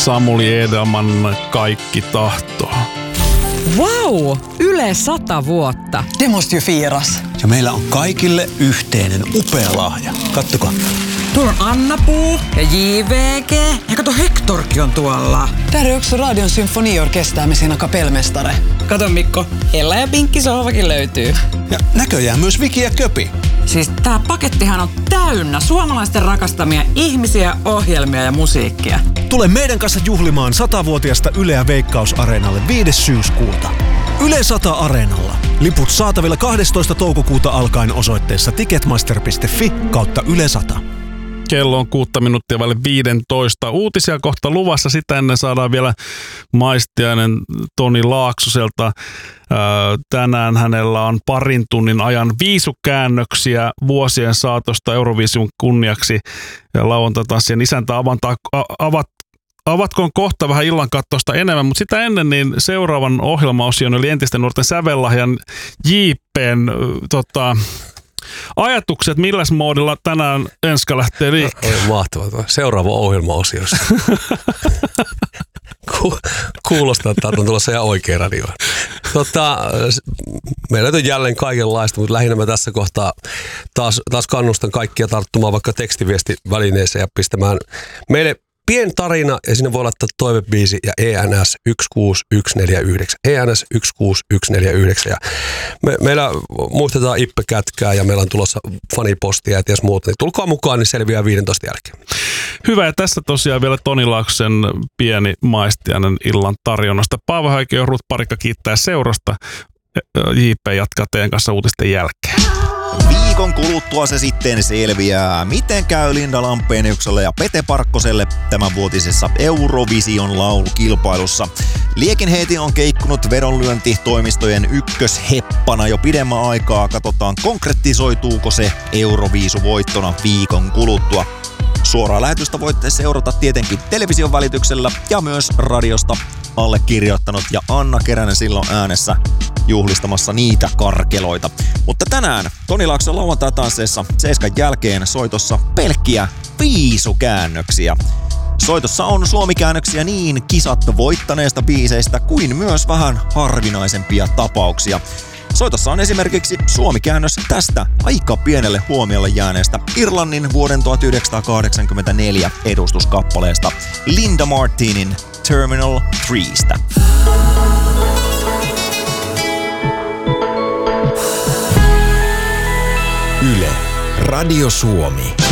Samuli Edelman Kaikki tahtoo. Wow! Yle 100 vuotta. Det måste ju firas. Ja meillä on kaikille yhteinen upea lahja. Kattokaa. Tuolla on Anna-Puu ja JVG. Ja kato, Hectorkin on tuolla. Där är också Radion symfoniorkester med sina kapellmästare. Kato Mikko, Ella ja Pinkki sohvakin löytyy. Ja näköjään myös Viki ja Köpi. Siis tää pakettihan on täynnä suomalaisten rakastamia ihmisiä, ohjelmia ja musiikkia. Tule meidän kanssa juhlimaan 100-vuotiasta Yleä Veikkaus-areenalle 5. syyskuuta. Yle 100 Areenalla. Liput saatavilla 12. toukokuuta alkaen osoitteessa ticketmaster.fi/Yle 100. Kello on 6 minuuttia vaille 15. Uutisia kohta luvassa. Sitä ennen saadaan vielä maistiainen Toni Laaksoselta. Tänään hänellä on parin tunnin ajan viisukäännöksiä vuosien saatosta Euroviisun kunniaksi. Lauantai-tanssien isäntä avatkoon kohta vähän illan kattosta enemmän, mutta sitä ennen niin seuraavan ohjelmaosion eli entisten nuorten sävellahjan JP:n ajatukset, milläs moodilla tänään Enska lähtee liikkeelle? Mahtavaa. Seuraava ohjelmaosio. Kuulostaa, että on tulossa ihan oikea radio. Meillä on jälleen kaikenlaista, mutta lähinnä mä tässä kohtaa taas kannustan kaikkia tarttumaan vaikka tekstiviestivälineeseen ja pistämään meille pieni tarina ja sinne voi laittaa toivebiisi ja ENS 16149. ENS 16149. Ja meillä muistetaan Ippe Kätkää ja meillä on tulossa fanipostia ja ties muuta. Niin tulkaa mukaan, niin selviää 15 jälkeen. Hyvä, ja tässä tosiaan vielä Toni Laaksosen pieni maistiainen illan tarjonnasta. Paavo Häikö ja Ruth Parikka kiittää seurasta. JP jatkaa teidän kanssa uutisten jälkeen. Viikon kuluttua se sitten selviää, miten käy Linda Lampeeneukselle ja Pete Parkkoselle tämänvuotisessa Eurovision laulukilpailussa. Liekinheiti on keikkunut vedonlyöntitoimistojen ykkösheppana jo pidemmän aikaa. Katsotaan, konkretisoituuko se Euroviisuvoittona viikon kuluttua. Suoraa lähetystä voitte seurata tietenkin television välityksellä ja myös radiosta. Allekirjoittanut ja Anna Keränen silloin äänessä juhlistamassa niitä karkeloita. Mutta tänään Toni Laakson lauantai-tansseissa 7 jälkeen soitossa pelkkiä viisukäännöksiä. Soitossa on suomikäännöksiä niin kisat voittaneista biiseistä kuin myös vähän harvinaisempia tapauksia. Soitossa on esimerkiksi suomikäännös tästä aika pienelle huomiolle jääneestä Irlannin vuoden 1984 edustuskappaleesta Linda Martinin Terminal 3:stä. Yle, Radio Suomi.